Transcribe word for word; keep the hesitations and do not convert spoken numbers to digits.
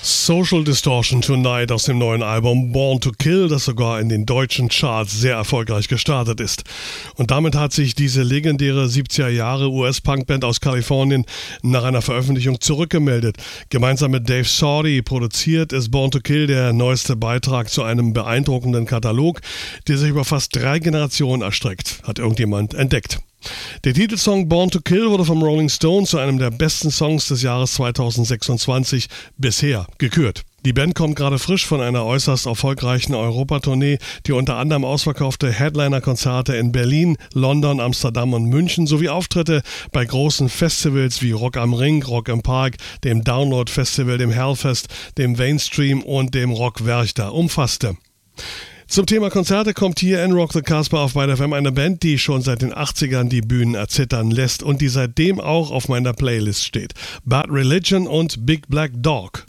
Social Distortion Tonight aus dem neuen Album Born to Kill, das sogar in den deutschen Charts sehr erfolgreich gestartet ist. Und damit hat sich diese legendäre siebziger Jahre U S-Punkband aus Kalifornien nach einer Veröffentlichung zurückgemeldet. Gemeinsam mit Dave Sordi produziert ist Born to Kill der neueste Beitrag zu einem beeindruckenden Katalog, der sich über fast drei Generationen erstreckt, hat irgendjemand entdeckt. Der Titelsong Born to Kill wurde vom Rolling Stone zu einem der besten Songs des Jahres zweitausendsechsundzwanzig bisher gekürt. Die Band kommt gerade frisch von einer äußerst erfolgreichen Europatournee, die unter anderem ausverkaufte Headliner-Konzerte in Berlin, London, Amsterdam und München sowie Auftritte bei großen Festivals wie Rock am Ring, Rock im Park, dem Download Festival, dem Hellfest, dem Mainstream und dem Rock Werchter umfasste. Zum Thema Konzerte kommt hier in Rock the Casbah auf Byte F M eine Band, die schon seit den achtzigern die Bühnen erzittern lässt und die seitdem auch auf meiner Playlist steht. Bad Religion und Big Black Dog.